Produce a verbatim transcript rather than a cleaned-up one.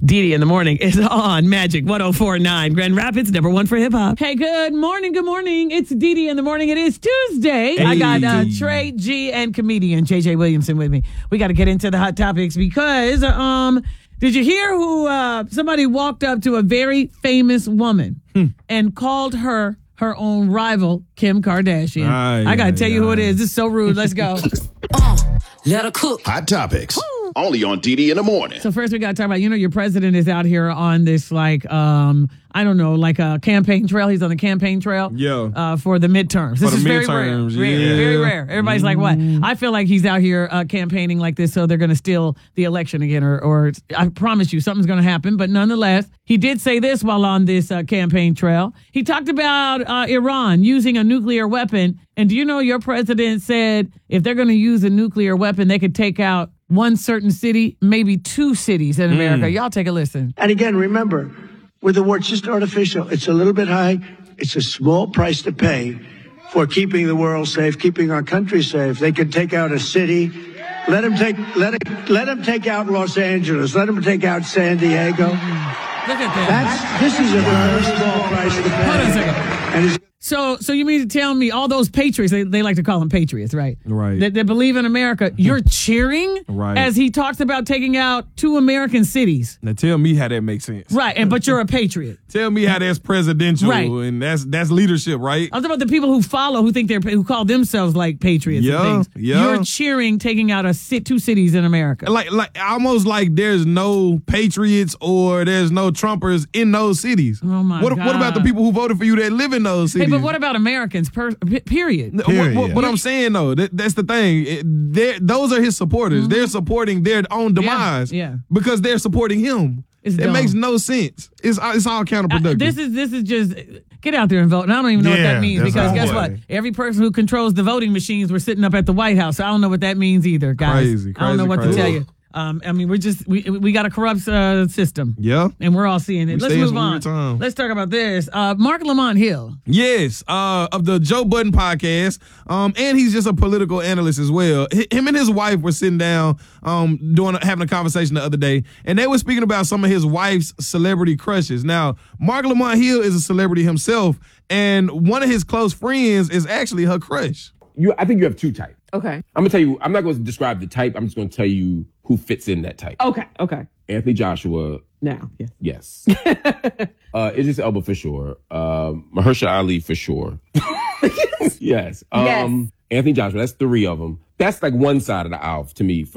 Dee in the morning is on Magic one oh four point nine. Grand Rapids, number one for hip hop. Hey, good morning. Good morning. It's Dee in the morning. It is Tuesday. Hey. I got uh, Trey G and comedian J J Williamson with me. We got to get into the hot topics because, um, did you hear who uh, somebody walked up to a very famous woman hmm. and called her her own rival, Kim Kardashian? Aye, I got to tell aye. you who it is. This is so rude. Let's go. uh, let her cook. Hot topics. Woo. Only on Dee in the morning. So first we got to talk about, you know, your president is out here on this, like, um, I don't know, like a campaign trail. He's on the campaign trail yeah. uh, for the midterms. This for is the very midterms, rare. yeah. Very rare. Everybody's mm. like, what? I feel like he's out here uh, campaigning like this so they're going to steal the election again. Or, or I promise you, something's going to happen. But nonetheless, he did say this while on this uh, campaign trail. He talked about uh, Iran using a nuclear weapon. And do you know your president said if they're going to use a nuclear weapon, they could take out one certain city, maybe two cities in America. Mm. Y'all take a listen. And again, remember, with the war, it's just artificial. It's a little bit high. It's a small price to pay for keeping the world safe, keeping our country safe. They can take out a city. Let them take, let it, let them take out Los Angeles. Let them take out San Diego. Look at that. That's, this is a very small price to pay. Hold on a second. And it's So, so you mean to tell me all those patriots, they, they like to call them patriots, right? Right. That, that believe in America, you're cheering right. as he talks about taking out two American cities. Now tell me how that makes sense. Right, and but you're a patriot. Tell me how that's presidential right. and that's that's leadership, right? I'm talking about the people who follow, who think they're, who call themselves like patriots yeah, and things. Yeah. You're cheering taking out a two cities in America. Like, like almost like there's no patriots or there's no Trumpers in those cities. Oh my what, God. What about the people who voted for you that live in those cities? Hey, but what about Americans? Per, period. Period. What, what, what I'm saying though, that, that's the thing. It, those are his supporters. Mm-hmm. They're supporting their own demise. Yeah, yeah. Because they're supporting him. It's it dumb. makes no sense. It's it's all counterproductive. Uh, this is this is just get out there and vote. And I don't even know yeah, what that means because guess what? Every person who controls the voting machines were sitting up at the White House. So I don't know what that means either, guys. Crazy, crazy, I don't know what crazy. to tell you. Um, I mean, we're just we we got a corrupt uh, system. Yeah, and we're all seeing it. We Let's move on. Let's talk about this. Uh, Marc Lamont Hill. Yes, uh, of the Joe Budden podcast, um, and he's just a political analyst as well. H- him and his wife were sitting down, um, doing having a conversation the other day, and they were speaking about some of his wife's celebrity crushes. Now, Marc Lamont Hill is a celebrity himself, and one of his close friends is actually her crush. You, I think you have two types. Okay. I'm gonna tell you. I'm not going to describe the type. I'm just going to tell you who fits in that type. Okay. Okay. Anthony Joshua. Now. Yeah. Yes. uh, Idris Elba for sure. Um, Mahershala Ali for sure. yes. Um, yes. Anthony Joshua. That's three of them. That's like one side of the aisle to me.